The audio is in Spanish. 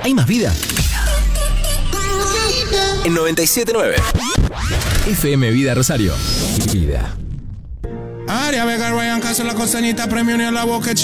hay más vida. En 97.9 FM Vida Rosario. Vida. Área Vega, Ryan Castro, la costañita, premio ni a la boca.